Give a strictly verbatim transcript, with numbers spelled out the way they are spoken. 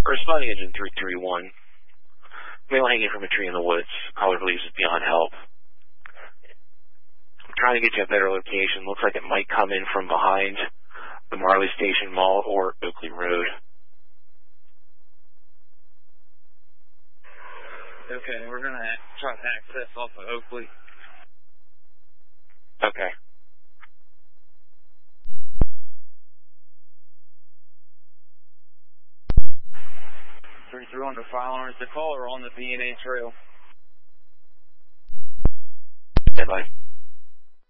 Responding engine three three one. Male hanging from a tree in the woods. I would believe is beyond help. I'm trying to get you a better location. Looks like it might come in from behind the Marley Station Mall or Oakley Road. Okay, we're going to try to access off of Oakley. Okay. three three one to file. Is the caller on the B and A trail? Stand by.